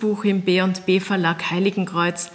Buch im B&B Verlag Heiligenkreuz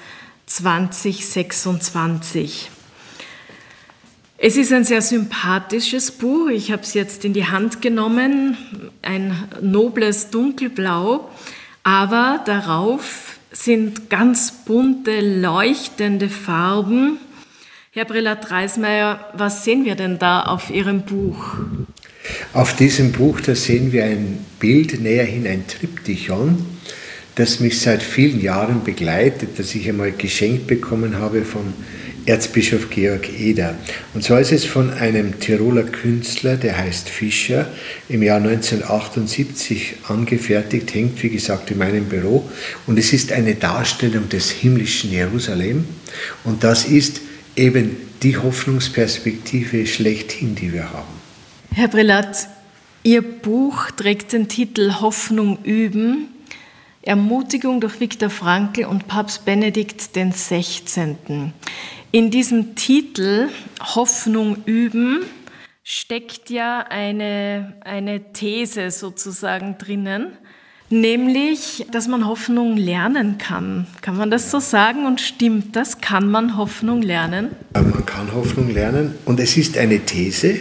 2026. Es ist ein sehr sympathisches Buch. Ich habe es jetzt in die Hand genommen, ein nobles Dunkelblau, aber darauf sind ganz bunte, leuchtende Farben. Herr Brillat-Reismeier, was sehen wir denn da auf Ihrem Buch? Auf diesem Buch, da sehen wir ein Bild, näherhin ein Triptychon, das mich seit vielen Jahren begleitet, das ich einmal geschenkt bekommen habe von Erzbischof Georg Eder. Und zwar ist es von einem Tiroler Künstler, der heißt Fischer, im Jahr 1978 angefertigt, hängt wie gesagt in meinem Büro. Und es ist eine Darstellung des himmlischen Jerusalem. Und das ist eben die Hoffnungsperspektive schlechthin, die wir haben. Herr Brillat, Ihr Buch trägt den Titel Hoffnung üben, Ermutigung durch Viktor Frankl und Papst Benedikt XVI. In diesem Titel Hoffnung üben steckt ja eine These sozusagen drinnen, nämlich, dass man Hoffnung lernen kann. Kann man das so sagen und stimmt das? Kann man Hoffnung lernen? Man kann Hoffnung lernen und es ist eine These,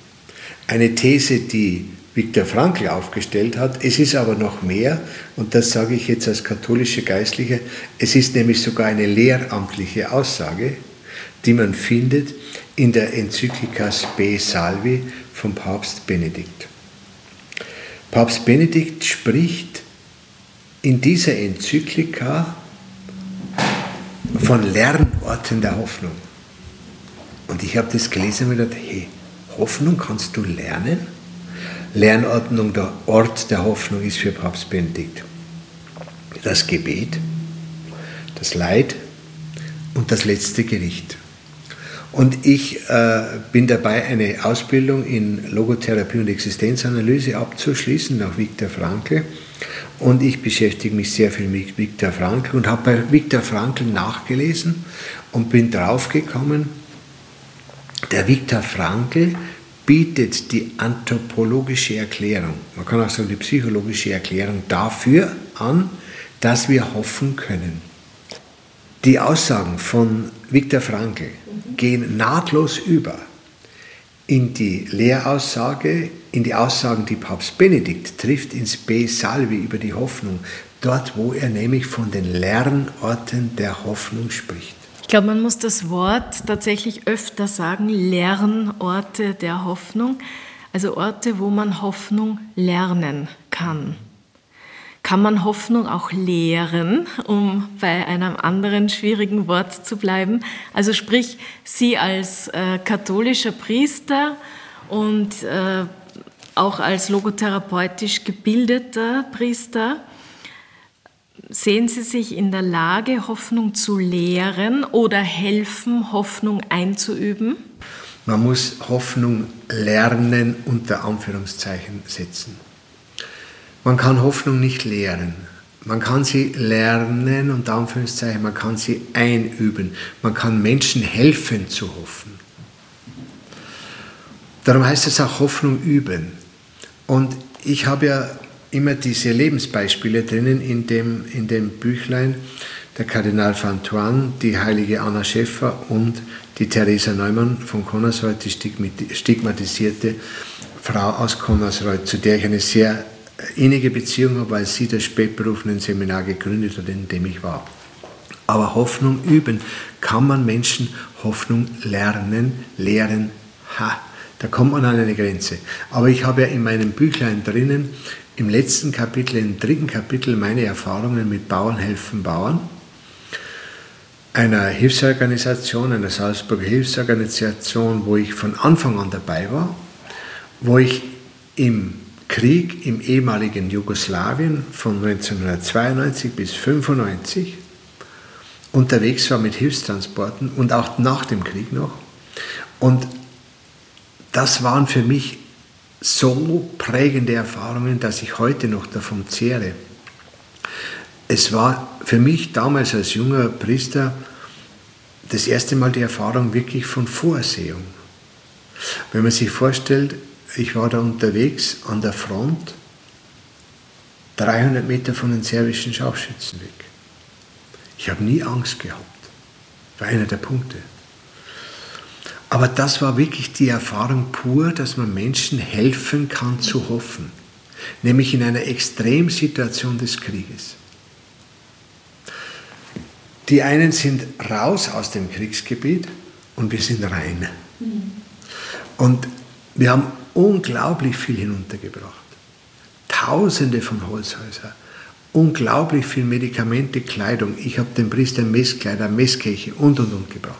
die Viktor Frankl aufgestellt hat. Es ist aber noch mehr, und das sage ich jetzt als katholischer Geistlicher, es ist nämlich sogar eine lehramtliche Aussage, die man findet in der Enzyklika Spe Salvi vom Papst Benedikt. Papst Benedikt spricht in dieser Enzyklika von Lernorten der Hoffnung. Und ich habe das gelesen und mir gedacht, hey, Hoffnung kannst du lernen? Lernordnung, der Ort der Hoffnung ist für Papst Benedikt das Gebet, das Leid und das letzte Gericht. Und ich bin dabei, eine Ausbildung in Logotherapie und Existenzanalyse abzuschließen nach Viktor Frankl. Und ich beschäftige mich sehr viel mit Viktor Frankl und habe bei Viktor Frankl nachgelesen und bin draufgekommen, der Viktor Frankl bietet die anthropologische Erklärung, man kann auch sagen die psychologische Erklärung dafür an, dass wir hoffen können. Die Aussagen von Viktor Frankl gehen nahtlos über in die Lehraussage, in die Aussagen, die Papst Benedikt trifft, in Spe Salvi über die Hoffnung, dort wo er nämlich von den Lernorten der Hoffnung spricht. Ich glaube, man muss das Wort tatsächlich öfter sagen, Lernorte der Hoffnung, also Orte, wo man Hoffnung lernen kann. Kann man Hoffnung auch lehren, um bei einem anderen schwierigen Wort zu bleiben? Also sprich, Sie als katholischer Priester und auch als logotherapeutisch gebildeter Priester, sehen Sie sich in der Lage, Hoffnung zu lehren oder helfen, Hoffnung einzuüben? Man muss Hoffnung lernen, unter Anführungszeichen setzen. Man kann Hoffnung nicht lehren. Man kann sie lernen, unter Anführungszeichen, man kann sie einüben. Man kann Menschen helfen zu hoffen. Darum heißt es auch Hoffnung üben. Und ich habe ja immer diese Lebensbeispiele drinnen in dem Büchlein, der Kardinal Fantuan, die heilige Anna Schäffer und die Theresa Neumann von Connersreuth, die stigmatisierte Frau aus Connersreuth, zu der ich eine sehr innige Beziehung habe, weil sie das Spätberufenen-Seminar gegründet hat, in dem ich war. Aber Hoffnung üben, kann man Menschen Hoffnung lernen, lehren, da kommt man an eine Grenze. Aber ich habe ja in meinem Büchlein drinnen, im letzten Kapitel, im 3. Kapitel, meine Erfahrungen mit Bauern helfen Bauern, einer Hilfsorganisation, einer Salzburger Hilfsorganisation, wo ich von Anfang an dabei war, wo ich im Krieg im ehemaligen Jugoslawien von 1992 bis 1995 unterwegs war mit Hilfstransporten und auch nach dem Krieg noch. Und das waren für mich so prägende Erfahrungen, dass ich heute noch davon zehre. Es war für mich damals als junger Priester das erste Mal die Erfahrung wirklich von Vorsehung. Wenn man sich vorstellt, ich war da unterwegs an der Front 300 Meter von den serbischen Scharfschützen weg. Ich habe nie Angst gehabt. War einer der Punkte. Aber das war wirklich die Erfahrung pur, dass man Menschen helfen kann zu hoffen. Nämlich in einer Extremsituation des Krieges. Die einen sind raus aus dem Kriegsgebiet und wir sind rein. Und wir haben unglaublich viel hinuntergebracht. Tausende von Holzhäusern, unglaublich viel Medikamente, Kleidung. Ich habe den Priester Messkleider, Messkelche und gebracht.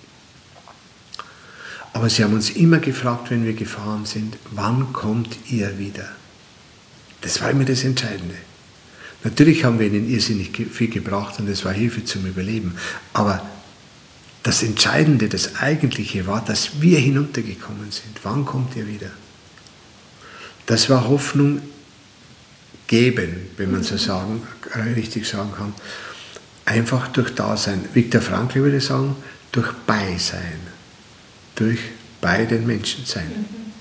Aber sie haben uns immer gefragt, wenn wir gefahren sind, wann kommt ihr wieder? Das war immer das Entscheidende. Natürlich haben wir ihnen irrsinnig viel gebracht und es war Hilfe zum Überleben. Aber das Entscheidende, das Eigentliche war, dass wir hinuntergekommen sind. Wann kommt ihr wieder? Das war Hoffnung geben, wenn man so richtig sagen kann. Einfach durch Dasein. Viktor Frankl würde sagen, durch Beisein. Durch bei den Menschen sein.